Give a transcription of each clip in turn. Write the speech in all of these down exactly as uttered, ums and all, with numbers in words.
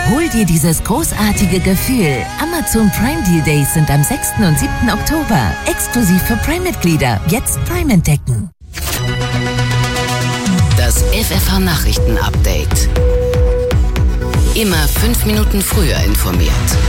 Hol dir dieses großartige Gefühl. Amazon Prime Deal Days sind am sechsten und siebten Oktober. Exklusiv für Prime-Mitglieder. Jetzt Prime entdecken. Das F F H-Nachrichten-Update. Immer fünf Minuten früher informiert.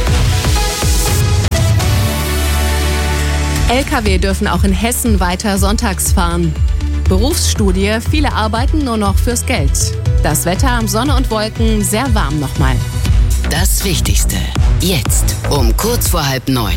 L K W dürfen auch in Hessen weiter sonntags fahren. Berufsstudie, viele arbeiten nur noch fürs Geld. Das Wetter am Sonne und Wolken, sehr warm nochmal. Das Wichtigste, jetzt um kurz vor halb neun.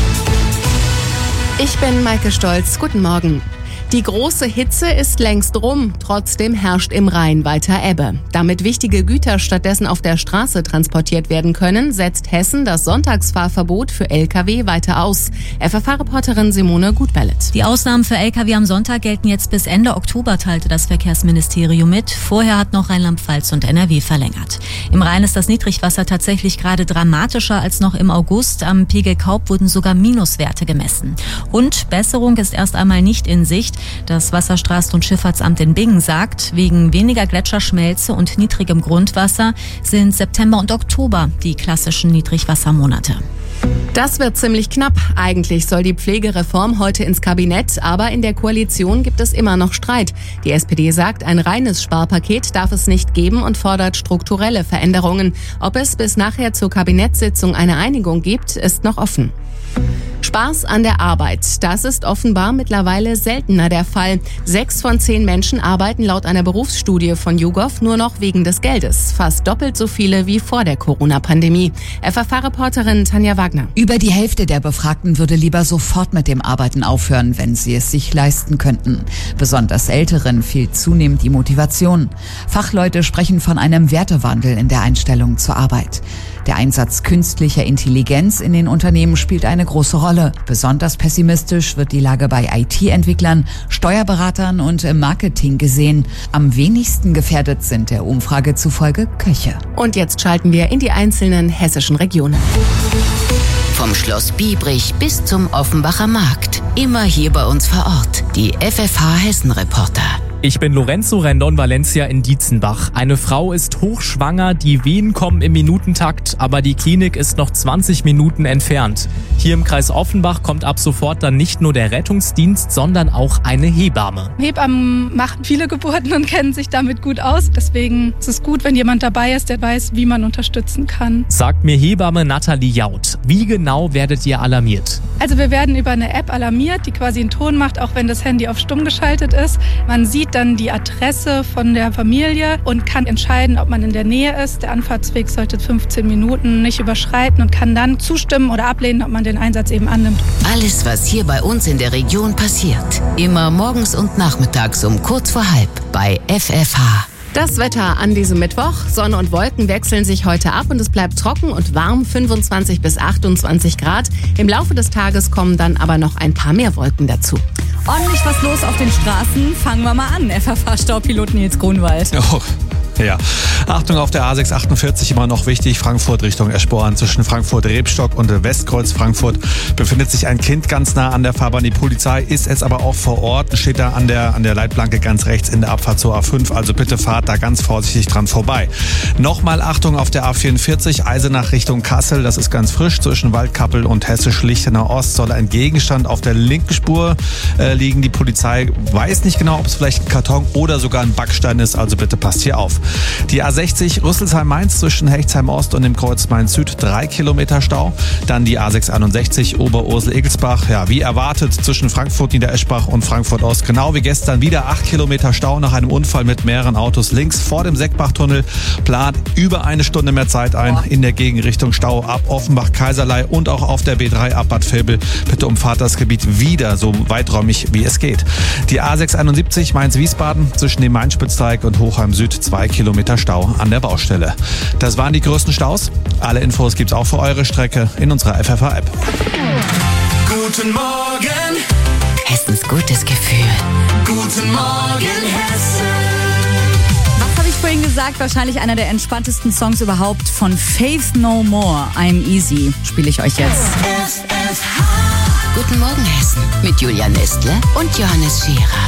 Ich bin Maike Stolz, guten Morgen. Die große Hitze ist längst rum, trotzdem herrscht im Rhein weiter Ebbe. Damit wichtige Güter stattdessen auf der Straße transportiert werden können, setzt Hessen das Sonntagsfahrverbot für L K W weiter aus. F F H-Reporterin Simone Gutbellet. Die Ausnahmen für L K W am Sonntag gelten jetzt bis Ende Oktober, teilte das Verkehrsministerium mit. Vorher hat noch Rheinland-Pfalz und N R W verlängert. Im Rhein ist das Niedrigwasser tatsächlich gerade dramatischer als noch im August. Am Pegel Kaub wurden sogar Minuswerte gemessen. Und Besserung ist erst einmal nicht in Sicht. Das Wasserstraßen- und Schifffahrtsamt in Bingen sagt, wegen weniger Gletscherschmelze und niedrigem Grundwasser sind September und Oktober die klassischen Niedrigwassermonate. Das wird ziemlich knapp. Eigentlich soll die Pflegereform heute ins Kabinett, aber in der Koalition gibt es immer noch Streit. Die S P D sagt, ein reines Sparpaket darf es nicht geben und fordert strukturelle Veränderungen. Ob es bis nachher zur Kabinettssitzung eine Einigung gibt, ist noch offen. Spaß an der Arbeit. Das ist offenbar mittlerweile seltener der Fall. Sechs von zehn Menschen arbeiten laut einer Berufsstudie von YouGov nur noch wegen des Geldes. Fast doppelt so viele wie vor der Corona-Pandemie. F F H-Reporterin Tanja Wagner. Über die Hälfte der Befragten würde lieber sofort mit dem Arbeiten aufhören, wenn sie es sich leisten könnten. Besonders Älteren fehlt zunehmend die Motivation. Fachleute sprechen von einem Wertewandel in der Einstellung zur Arbeit. Der Einsatz künstlicher Intelligenz in den Unternehmen spielt eine große Rolle. Besonders pessimistisch wird die Lage bei I T-Entwicklern, Steuerberatern und im Marketing gesehen. Am wenigsten gefährdet sind der Umfrage zufolge Köche. Und jetzt schalten wir in die einzelnen hessischen Regionen. Vom Schloss Biebrich bis zum Offenbacher Markt. Immer hier bei uns vor Ort. Die F F H-Hessen-Reporter. Ich bin Lorenzo Rendon Valencia in Dietzenbach. Eine Frau ist hochschwanger, die Wehen kommen im Minutentakt, aber die Klinik ist noch zwanzig Minuten entfernt. Hier im Kreis Offenbach kommt ab sofort dann nicht nur der Rettungsdienst, sondern auch eine Hebamme. Hebammen machen viele Geburten und kennen sich damit gut aus. Deswegen ist es gut, wenn jemand dabei ist, der weiß, wie man unterstützen kann. Sagt mir Hebamme Nathalie Jaut. Wie genau werdet ihr alarmiert? Also wir werden über eine App alarmiert, die quasi einen Ton macht, auch wenn das Handy auf stumm geschaltet ist. Man sieht dann die Adresse von der Familie und kann entscheiden, ob man in der Nähe ist. Der Anfahrtsweg sollte fünfzehn Minuten nicht überschreiten und kann dann zustimmen oder ablehnen, ob man den Einsatz eben annimmt. Alles, was hier bei uns in der Region passiert. Immer morgens und nachmittags um kurz vor halb bei F F H. Das Wetter an diesem Mittwoch. Sonne und Wolken wechseln sich heute ab und es bleibt trocken und warm, fünfundzwanzig bis achtundzwanzig Grad. Im Laufe des Tages kommen dann aber noch ein paar mehr Wolken dazu. Ordentlich was los auf den Straßen. Fangen wir mal an. F F H-Staupilot Nils Grunwald. Oh. Ja, Achtung auf der A sechs achtundvierzig, immer noch wichtig, Frankfurt Richtung Eschborn. Zwischen Frankfurt-Rebstock und Westkreuz Frankfurt befindet sich ein Kind ganz nah an der Fahrbahn. Die Polizei ist jetzt aber auch vor Ort, steht da an der, an der Leitplanke ganz rechts in der Abfahrt zur A fünf. Also bitte fahrt da ganz vorsichtig dran vorbei. Nochmal Achtung auf der A vierundvierzig, Eisenach Richtung Kassel. Das ist ganz frisch. Zwischen Waldkappel und Hessisch-Lichtenau Ost soll ein Gegenstand auf der linken Spur äh, liegen. Die Polizei weiß nicht genau, ob es vielleicht ein Karton oder sogar ein Backstein ist. Also bitte passt hier auf. Die A sechzig Rüsselsheim-Mainz zwischen Hechtsheim-Ost und dem Kreuz Mainz-Süd, drei Kilometer Stau. Dann die A sechshunderteinundsechzig Oberursel-Egelsbach. Ja, wie erwartet zwischen Frankfurt-Niedereschbach und Frankfurt-Ost. Genau wie gestern wieder acht Kilometer Stau nach einem Unfall mit mehreren Autos links vor dem Seckbach-Tunnel. Plant über eine Stunde mehr Zeit ein. In der Gegenrichtung Stau ab Offenbach-Kaiserlei und auch auf der B drei ab Bad Vilbel. Bitte umfahrt das Gebiet wieder so weiträumig wie es geht. Die A sechshunderteinundsiebzig Mainz-Wiesbaden zwischen dem Main-Spitzdreieck und Hochheim-Süd, zwei Kilometer Stau an der Baustelle. Das waren die größten Staus. Alle Infos gibt's auch für eure Strecke in unserer F F H-App. Guten Morgen, Hessens gutes Gefühl. guten Morgen, Hessen. Was habe ich vorhin gesagt? Wahrscheinlich einer der entspanntesten Songs überhaupt von Faith No More. I'm Easy spiele ich euch jetzt. F F H. Guten Morgen, Hessen. Mit Julia Nestle und Johannes Scherer.